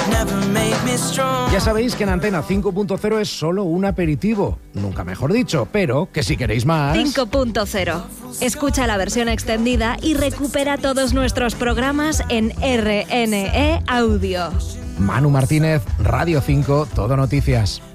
Ya sabéis que en Antena 5.0 es solo un aperitivo, nunca mejor dicho, pero que si queréis más... 5.0. Escucha la versión extendida y recupera todos nuestros programas en RNE Audio. Manu Martínez, Radio 5, Todo Noticias.